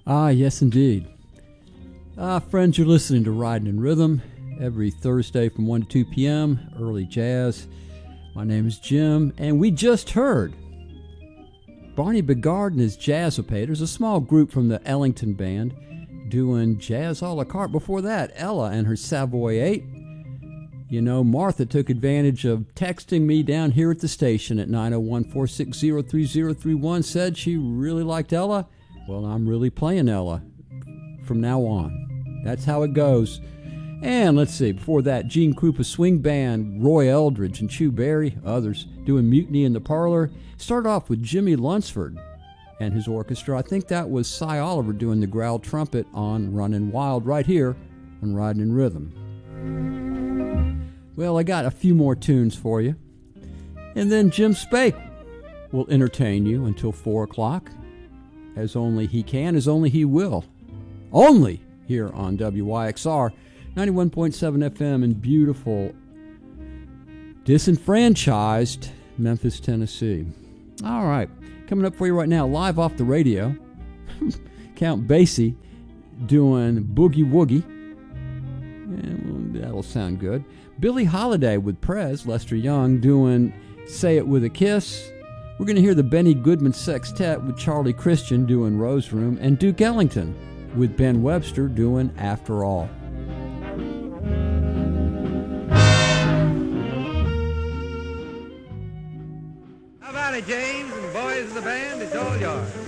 Ah, yes, indeed. Friends, you're listening to Riding in Rhythm every Thursday from 1 to 2 p.m., early jazz. My name is Jim, and we just heard Barney Bigard and his Jazzopators, a small group from the Ellington Band, doing Jazz a la carte. Before that, Ella and her Savoy 8. You know, Martha took advantage of texting me down here at the station at 901-460-3031, said she really liked Ella. Well, I'm really playing Ella from now on. That's how it goes. And let's see, before that, Gene Krupa Swing Band, Roy Eldridge and Chu Berry, others, doing Mutiny in the Parlor. Started off with Jimmy Lunsford and his orchestra. I think that was Cy Oliver doing the growl trumpet on Runnin' Wild right here on Riding in Rhythm. Well, I got a few more tunes for you. And then Jim Spake will entertain you until 4 o'clock, as only he can, as only he will. Only here on WYXR 91.7 FM in beautiful, disenfranchised Memphis, Tennessee. All right, coming up for you right now, live off the radio, Count Basie doing Boogie Woogie. And that'll sound good. Billie Holiday with Prez, Lester Young, doing Say It With a Kiss. We're going to hear the Benny Goodman Sextet with Charlie Christian doing Rose Room, and Duke Ellington with Ben Webster doing After All. How about it, James and boys in the band? It's all yours.